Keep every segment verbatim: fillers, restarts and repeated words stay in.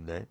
né?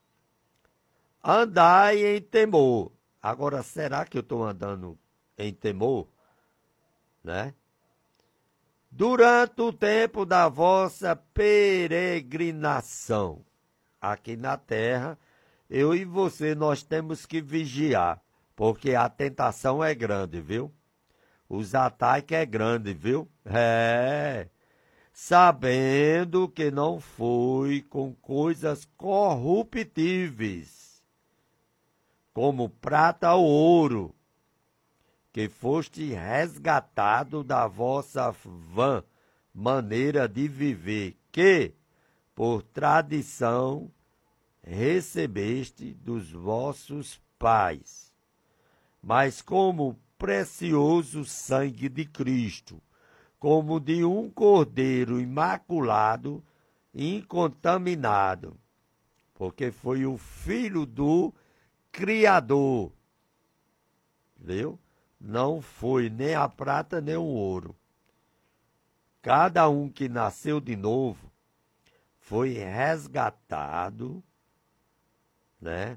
Andai em temor. Agora, será que eu estou andando em temor? Né? Durante o tempo da vossa peregrinação aqui na terra, eu e você, nós temos que vigiar, porque a tentação é grande, viu? Os ataques é grande, viu? É, sabendo que não foi com coisas corruptíveis, como prata ou ouro, que foste resgatado da vossa vã maneira de viver, que, por tradição, recebeste dos vossos pais, mas como precioso sangue de Cristo, como de um cordeiro imaculado, incontaminado, porque foi o Filho do Criador, viu? Não foi nem a prata nem o ouro. Cada um que nasceu de novo foi resgatado, né?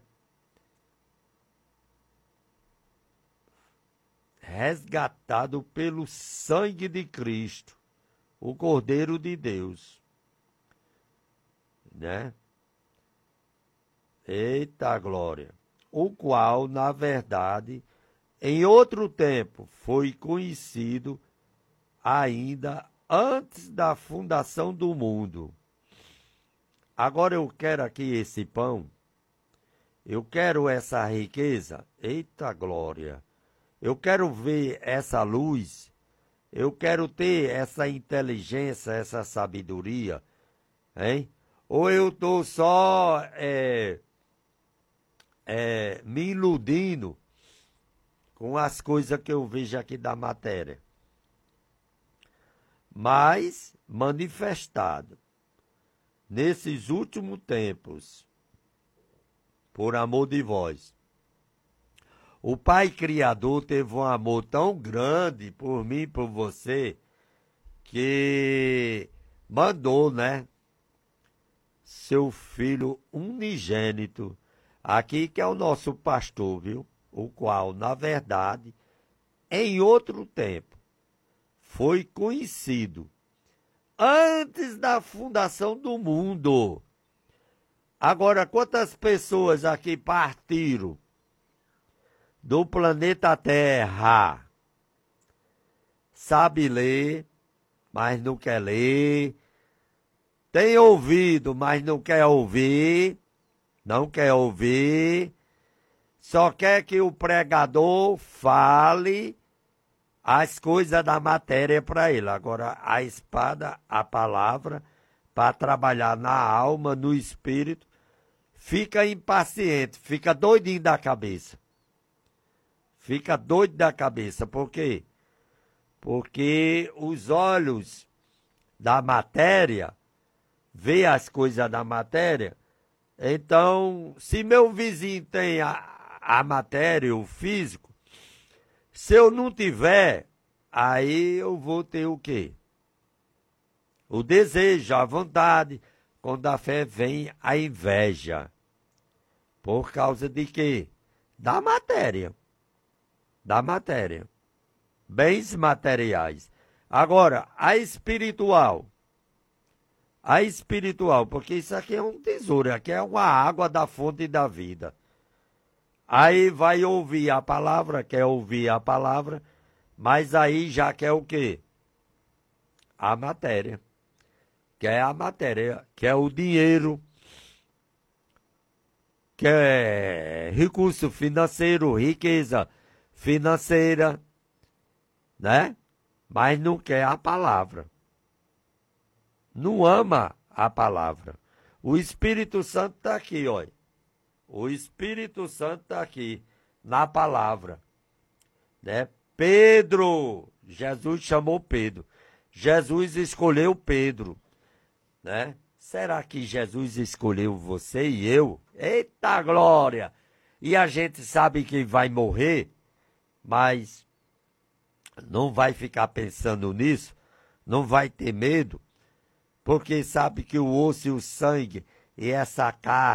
Resgatado pelo sangue de Cristo, o Cordeiro de Deus, né? Eita glória! O qual, na verdade, em outro tempo foi conhecido ainda antes da fundação do mundo. Agora eu quero aqui esse pão, eu quero essa riqueza, eita glória! Eu quero ver essa luz, eu quero ter essa inteligência, essa sabedoria, hein? Ou eu estou só é, é, me iludindo com as coisas que eu vejo aqui da matéria. Mas manifestado nesses últimos tempos, por amor de vós. O Pai Criador teve um amor tão grande por mim e por você, que mandou, né, seu Filho unigênito, aqui que é o nosso pastor, viu? O qual, na verdade, em outro tempo, foi conhecido antes da fundação do mundo. Agora, quantas pessoas aqui partiram do planeta Terra? Sabe ler, mas não quer ler. Tem ouvido, mas não quer ouvir. Não quer ouvir. Só quer que o pregador fale as coisas da matéria para ele. Agora, a espada, a palavra, para trabalhar na alma, no espírito, fica impaciente, fica doidinho da cabeça. Fica doido da cabeça. Por quê? Porque os olhos da matéria vê as coisas da matéria. Então, se meu vizinho tem a, a matéria, o físico, se eu não tiver, aí eu vou ter o quê? O desejo, a vontade. Quando a fé vem, a inveja. Por causa de quê? Da matéria. Da matéria. Bens materiais. Agora, a espiritual. A espiritual, porque isso aqui é um tesouro, aqui é uma água da fonte da vida. Aí vai ouvir a palavra, quer ouvir a palavra, mas aí já quer o quê? A matéria. Quer a matéria, quer o dinheiro, quer recurso financeiro, riqueza financeira, né? Mas não quer a palavra. Não ama a palavra. O Espírito Santo está aqui, olha. O Espírito Santo está aqui, na palavra. Né? Pedro, Jesus chamou Pedro. Jesus escolheu Pedro. Né? Será que Jesus escolheu você e eu? Eita glória! E a gente sabe que vai morrer, mas não vai ficar pensando nisso, não vai ter medo, porque sabe que o osso e o sangue e essa carne